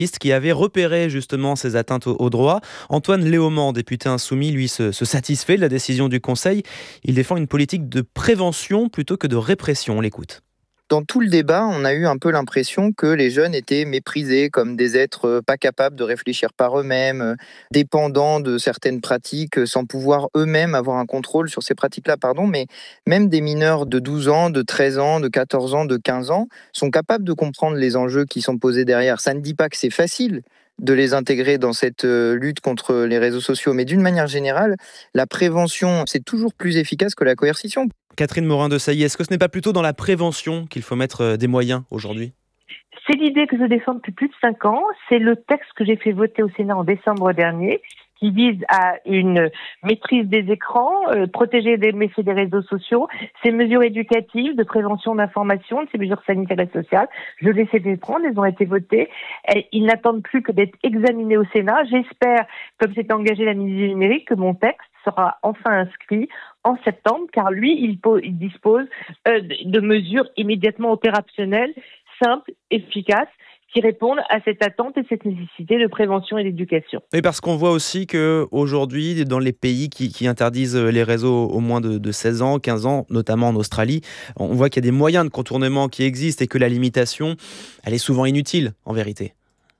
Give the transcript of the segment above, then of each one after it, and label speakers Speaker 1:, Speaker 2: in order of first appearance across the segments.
Speaker 1: qui avait repéré justement ces atteintes au droit. Antoine Léaumont, député insoumis, lui se satisfait de la décision du Conseil. Il défend une politique de prévention plutôt que de répression. On l'écoute.
Speaker 2: Dans tout le débat, on a eu un peu l'impression que les jeunes étaient méprisés comme des êtres pas capables de réfléchir par eux-mêmes, dépendants de certaines pratiques, sans pouvoir eux-mêmes avoir un contrôle sur ces pratiques-là. Mais même des mineurs de 12 ans, de 13 ans, de 14 ans, de 15 ans sont capables de comprendre les enjeux qui sont posés derrière. Ça ne dit pas que c'est facile de les intégrer dans cette lutte contre les réseaux sociaux, mais d'une manière générale, la prévention, c'est toujours plus efficace que la coercition.
Speaker 1: Catherine Morin-Desailly, est-ce que ce n'est pas plutôt dans la prévention qu'il faut mettre des moyens aujourd'hui ?
Speaker 3: C'est l'idée que je défends depuis plus de 5 ans. C'est le texte que j'ai fait voter au Sénat en décembre dernier, qui vise à une maîtrise des écrans, protéger des méfaits des réseaux sociaux, ces mesures éducatives, de prévention d'information, ces mesures sanitaires et sociales. Je les ai fait prendre, elles ont été votées. Ils n'attendent plus que d'être examinés au Sénat. J'espère, comme s'est engagé la ministre du Numérique, que mon texte sera enfin inscrit en septembre, car lui, il dispose de mesures immédiatement opérationnelles, simples, efficaces, qui répondent à cette attente et cette nécessité de prévention et d'éducation.
Speaker 1: Et parce qu'on voit aussi qu'aujourd'hui, dans les pays qui interdisent les réseaux aux moins de 16 ans, 15 ans, notamment en Australie, on voit qu'il y a des moyens de contournement qui existent et que la limitation, elle est souvent inutile, en vérité.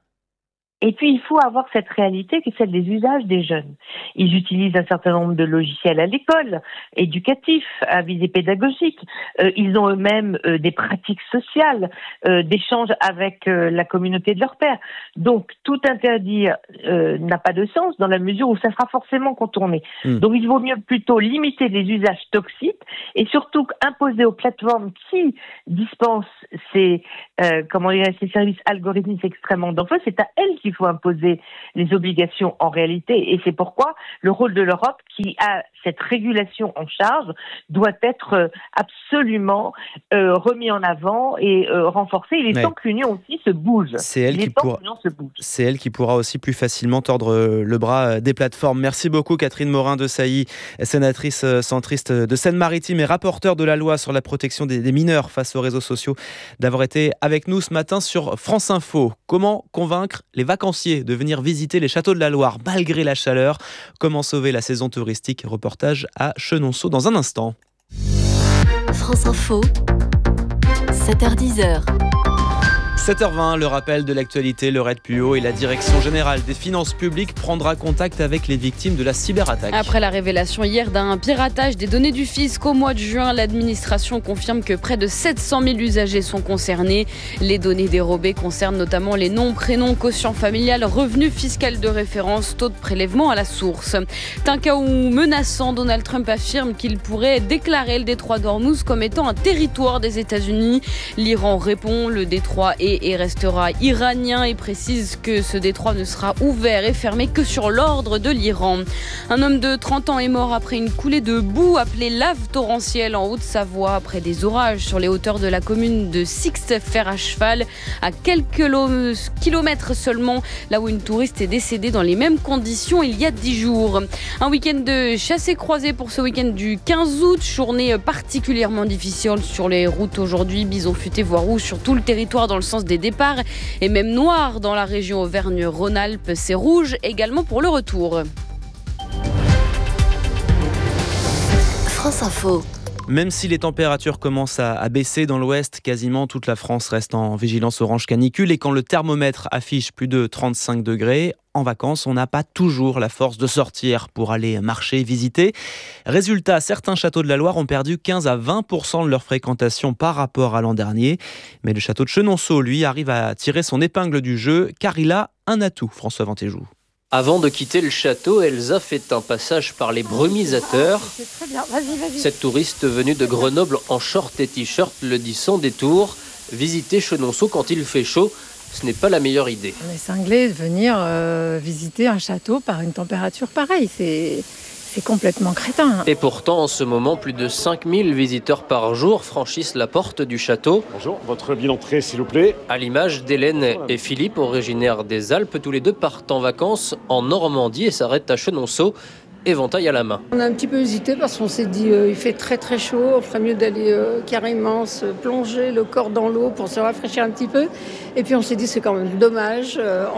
Speaker 3: Et puis, il faut avoir cette réalité qui est celle des usages des jeunes. Ils utilisent un certain nombre de logiciels à l'école, éducatifs, à visée pédagogique. Ils ont eux-mêmes des pratiques sociales, d'échanges avec la communauté de leurs pairs. Donc, tout interdire n'a pas de sens dans la mesure où ça sera forcément contourné. Donc, il vaut mieux plutôt limiter les usages toxiques et surtout imposer aux plateformes qui dispensent ces services algorithmiques extrêmement dangereux. C'est à elles qu'il faut imposer les obligations en réalité, et c'est pourquoi le rôle de l'Europe, qui a cette régulation en charge, doit être absolument remis en avant et renforcé. Il est temps que l'Union aussi se bouge.
Speaker 1: C'est elle qui pourra aussi plus facilement tordre le bras des plateformes. Merci beaucoup Catherine Morin-Desailly, sénatrice centriste de Seine-Maritime et rapporteure de la loi sur la protection des mineurs face aux réseaux sociaux, d'avoir été avec nous ce matin sur France Info. Comment convaincre les vacanciers de venir visiter les châteaux de la Loire malgré la chaleur? Comment sauver la saison touristique? Reportage à Chenonceau dans un instant.
Speaker 4: France Info, 7h10.
Speaker 1: 7h20, le rappel de l'actualité, le Red Puyo et la Direction Générale des Finances Publiques prendra contact avec les victimes de la cyberattaque.
Speaker 5: Après la révélation hier d'un piratage des données du fisc au mois de juin, l'administration confirme que près de 700 000 usagers sont concernés. Les données dérobées concernent notamment les noms, prénoms, quotient familial, revenus fiscal de référence, taux de prélèvement à la source. D'un cas où menaçant, Donald Trump affirme qu'il pourrait déclarer le détroit d'Ormuz comme étant un territoire des États-Unis. L'Iran répond, le détroit est et restera iranien et précise que ce détroit ne sera ouvert et fermé que sur l'ordre de l'Iran. Un homme de 30 ans est mort après une coulée de boue appelée lave torrentielle en Haute-Savoie après des orages sur les hauteurs de la commune de Sixte-Fer à cheval, à quelques kilomètres seulement, là où une touriste est décédée dans les mêmes conditions il y a 10 jours. Un week-end de chassé-croisé pour ce week-end du 15 août, journée particulièrement difficile sur les routes aujourd'hui, bison futé voire rouge sur tout le territoire dans le sens des départs et même noir dans la région Auvergne-Rhône-Alpes, c'est rouge également pour le retour.
Speaker 4: France Info.
Speaker 1: Même si les températures commencent à baisser dans l'ouest, quasiment toute la France reste en vigilance orange canicule et quand le thermomètre affiche plus de 35 degrés, en vacances, on n'a pas toujours la force de sortir pour aller marcher, visiter. Résultat, certains châteaux de la Loire ont perdu 15 à 20% de leur fréquentation par rapport à l'an dernier. Mais le château de Chenonceau, lui, arrive à tirer son épingle du jeu car il a un atout, François Ventéjou.
Speaker 6: Avant de quitter le château, Elsa fait un passage par les brumisateurs.
Speaker 7: C'est très bien, vas-y.
Speaker 6: Cette touriste venue de Grenoble en short et t-shirt le dit sans détour. Visiter Chenonceau quand il fait chaud, ce n'est pas la meilleure idée.
Speaker 7: On est cinglés de venir visiter un château par une température pareille. C'est complètement crétin.
Speaker 6: Et pourtant, en ce moment, plus de 5000 visiteurs par jour franchissent la porte du château.
Speaker 8: Bonjour, votre billet d'entrée, s'il vous plaît.
Speaker 6: À l'image d'Hélène et Philippe, originaires des Alpes, tous les deux partent en vacances en Normandie et s'arrêtent à Chenonceau, éventail à la main.
Speaker 9: On a un petit peu hésité parce qu'on s'est dit il fait très très chaud, on ferait mieux d'aller carrément se plonger le corps dans l'eau pour se rafraîchir un petit peu. Et puis on s'est dit c'est quand même dommage.